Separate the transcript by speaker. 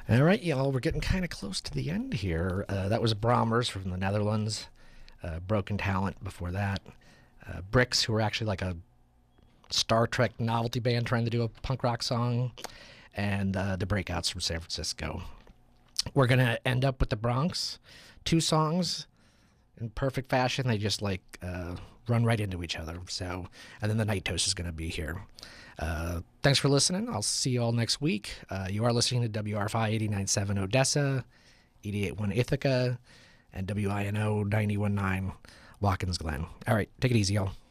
Speaker 1: All right, y'all, we're getting kind of close to the end here. That was Brahmers from the Netherlands. Broken Talent before that. Bricks, who were actually like a Star Trek novelty band trying to do a punk rock song. And the Breakouts from San Francisco. We're going to end up with the Bronx. Two songs in perfect fashion. They just run right into each other. So, and then the Night Toast is going to be here. Thanks for listening. I'll see you all next week. You are listening to WRFI 89.7 Odessa, 88.1 Ithaca, and WINO 91.9 Watkins Glen. All right, take it easy, y'all.